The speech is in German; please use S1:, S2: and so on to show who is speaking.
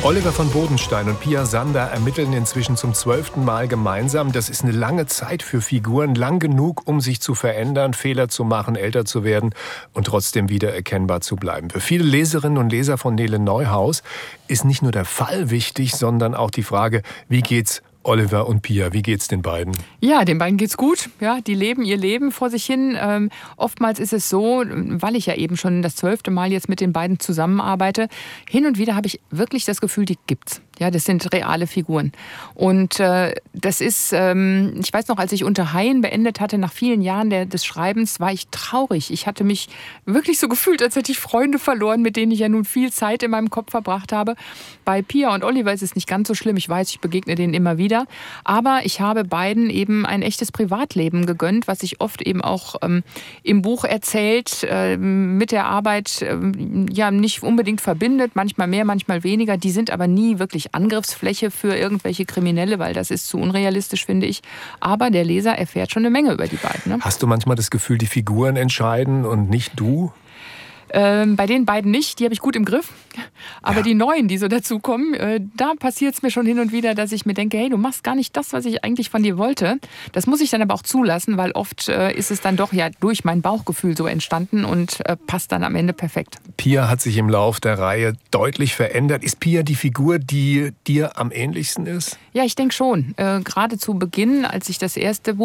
S1: Oliver von Bodenstein und Pia Sander ermitteln inzwischen zum 12. Mal gemeinsam. Das ist eine lange Zeit für Figuren, lang genug, um sich zu verändern, Fehler zu machen, älter zu werden und trotzdem wieder erkennbar zu bleiben. Für viele Leserinnen und Leser von Nele Neuhaus ist nicht nur der Fall wichtig, sondern auch die Frage, wie geht's Oliver und Pia, wie geht's den beiden?
S2: Ja, den beiden geht's gut. Ja, die leben ihr Leben vor sich hin. Oftmals ist es so, weil ich ja eben schon das 12. Mal jetzt mit den beiden zusammenarbeite, hin und wieder habe ich wirklich das Gefühl, die gibt's. Ja, das sind reale Figuren. Und das ist, ich weiß noch, als ich Unter Haien beendet hatte, nach vielen Jahren des Schreibens, war ich traurig. Ich hatte mich wirklich so gefühlt, als hätte ich Freunde verloren, mit denen ich ja nun viel Zeit in meinem Kopf verbracht habe. Bei Pia und Oliver ist es nicht ganz so schlimm. Ich weiß, ich begegne denen immer wieder. Aber ich habe beiden eben ein echtes Privatleben gegönnt, was sich oft eben auch im Buch erzählt, mit der Arbeit ja nicht unbedingt verbindet. Manchmal mehr, manchmal weniger. Die sind aber nie wirklich Angriffsfläche für irgendwelche Kriminelle, weil das ist zu unrealistisch, finde ich. Aber der Leser erfährt schon eine Menge über die beiden. Ne?
S1: Hast du manchmal das Gefühl, die Figuren entscheiden und nicht du?
S2: Bei den beiden nicht, die habe ich gut im Griff. Aber die Neuen, die so dazukommen, da passiert es mir schon hin und wieder, dass ich mir denke, hey, du machst gar nicht das, was ich eigentlich von dir wollte. Das muss ich dann aber auch zulassen, weil oft ist es dann doch ja durch mein Bauchgefühl so entstanden und passt dann am Ende perfekt.
S1: Pia hat sich im Lauf der Reihe deutlich verändert. Ist Pia die Figur, die dir am ähnlichsten ist?
S2: Ja, ich denke schon. Gerade zu Beginn, als ich das erste Buch